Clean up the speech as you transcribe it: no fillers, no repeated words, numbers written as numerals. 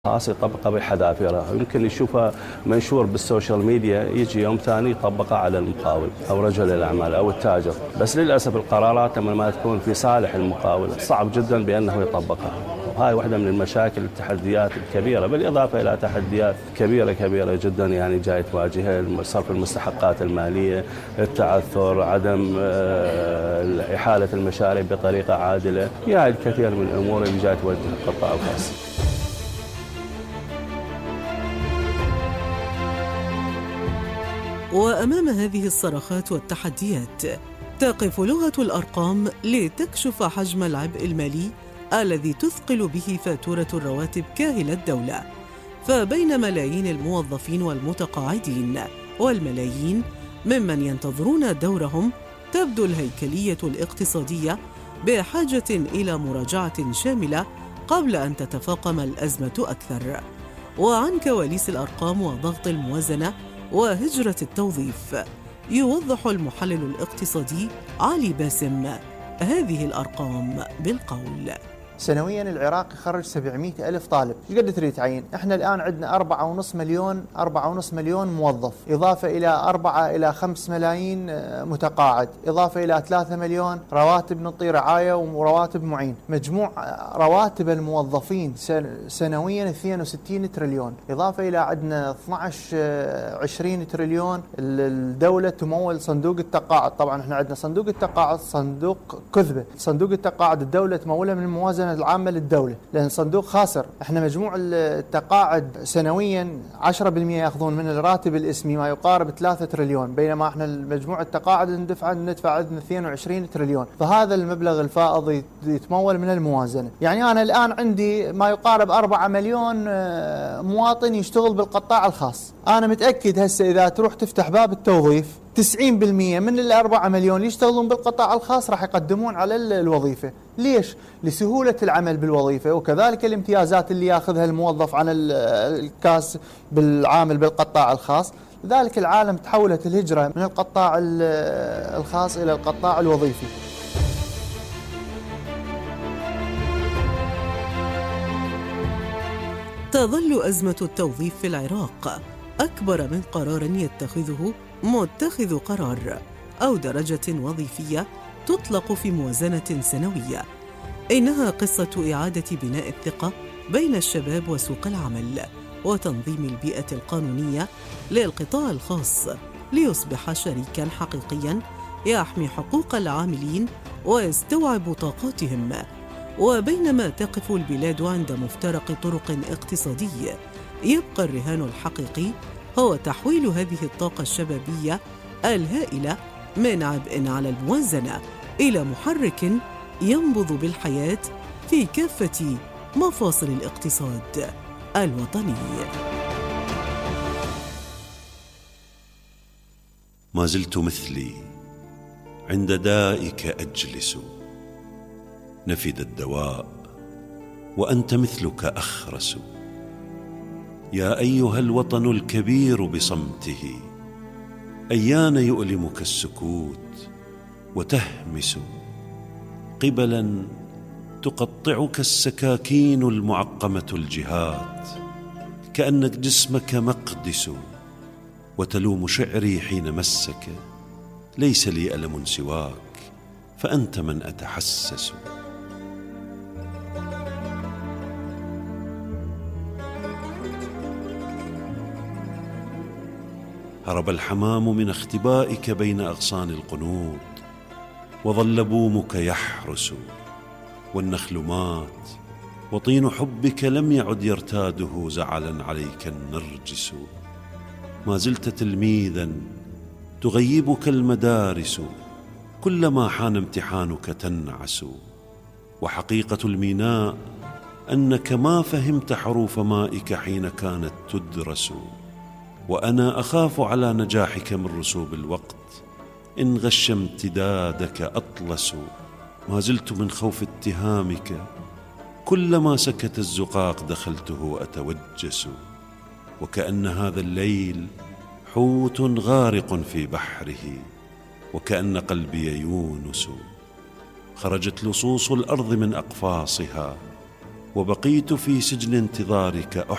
خاص يطبقه بحذافيره، يمكن يشوفه منشور بالسوشيال ميديا، يجي يوم ثاني يطبقه على المقاول أو رجل الأعمال أو التاجر. بس للأسف القرارات لما ما تكون في صالح المقاول صعب جدا بأنه يطبقها، وهاي واحدة من المشاكل التحديات الكبيرة، بالإضافة إلى تحديات كبيرة جدا يعني جاي تواجهها، صرف المستحقات المالية، التعثر، عدم إحالة المشاريع بطريقة عادلة، يعني الكثير من الأمور اللي جاي تواجه القطاع الخاص. وأمام هذه الصراخات والتحديات تقف لغة الأرقام لتكشف حجم العبء المالي الذي تثقل به فاتورة الرواتب كاهل الدولة. فبين ملايين الموظفين والمتقاعدين والملايين ممن ينتظرون دورهم، تبدو الهيكلية الاقتصادية بحاجة إلى مراجعة شاملة قبل أن تتفاقم الأزمة أكثر. وعن كواليس الأرقام وضغط الموازنة وهجرة التوظيف يوضح المحلل الاقتصادي علي باسم هذه الأرقام بالقول: سنويا العراق يخرج 700 ألف طالب. ايش قد تريد تعين؟ احنا الآن عندنا 4.5 مليون موظف، إضافة إلى 4 إلى 5 ملايين متقاعد، إضافة إلى 3 مليون رواتب نعطي رعاية ورواتب معين. مجموع رواتب الموظفين سنويا 62 تريليون، إضافة إلى عندنا 20 تريليون الدولة تمول صندوق التقاعد. طبعا احنا عندنا صندوق التقاعد صندوق كذبة، صندوق التقاعد الدولة تموله من الموازنة العامة للدولة، لأن صندوق خاسر. احنا مجموع التقاعد سنويا 10% ياخذون من الراتب الاسمي، ما يقارب 3 تريليون، بينما احنا مجموع التقاعد ندفع عندنا 22 تريليون. فهذا المبلغ الفائض يتمول من الموازنة. يعني أنا الآن عندي ما يقارب 4 مليون مواطن يشتغل بالقطاع الخاص. أنا متأكد هسه إذا تروح تفتح باب التوظيف 90% من ال4 مليون اللي يشتغلون بالقطاع الخاص راح يقدمون على الوظيفة. ليش؟ لسهولة العمل بالوظيفة، وكذلك الامتيازات اللي ياخذها الموظف عن الكاس بالعامل بالقطاع الخاص. لذلك العالم تحولت الهجرة من القطاع الخاص إلى القطاع الوظيفي. تظل أزمة التوظيف في العراق أكبر من قرار يتخذه متخذ قرار أو درجة وظيفية تطلق في موازنة سنوية. إنها قصة إعادة بناء الثقة بين الشباب وسوق العمل، وتنظيم البيئة القانونية للقطاع الخاص ليصبح شريكاً حقيقياً يحمي حقوق العاملين ويستوعب طاقاتهم. وبينما تقف البلاد عند مفترق طرق اقتصادي، يبقى الرهان الحقيقي هو تحويل هذه الطاقة الشبابية الهائلة من عبء على الموازنة إلى محرك ينبض بالحياة في كافة مفاصل الاقتصاد الوطني. ما زلت مثلي عند دائك أجلس، نفد الدواء وأنت مثلك أخرس. يا أيها الوطن الكبير بصمته، أيان يؤلمك السكوت وتهمس قبلا تقطعك السكاكين المعقمة الجهات، كأنك جسمك مقدس وتلوم شعري حين مسك. ليس لي ألم سواك فأنت من أتحسس. هرب الحمام من اختبائك بين أغصان القنوط، وظل بومك يحرس، والنخل مات، وطين حبك لم يعد يرتاده زعلا عليك النرجس. ما زلت تلميذا تغيبك المدارس، كلما حان امتحانك تنعس. وحقيقة الميناء أنك ما فهمت حروف مائك حين كانت تدرس. وأنا أخاف على نجاحك من رسوب الوقت، إن غش امتدادك أطلس. ما زلت من خوف اتهامك، كلما سكت الزقاق دخلته أتوجس. وكأن هذا الليل حوت غارق في بحره، وكأن قلبي يونس. خرجت لصوص الأرض من أقفاصها، وبقيت في سجن انتظارك